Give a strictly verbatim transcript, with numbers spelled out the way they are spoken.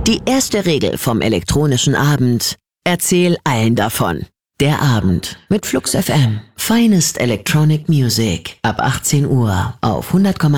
Die erste Regel vom elektronischen Abend: Erzähl allen davon. Der Abend mit Flux F M. Finest Electronic Music ab achtzehn Uhr auf hundert Komma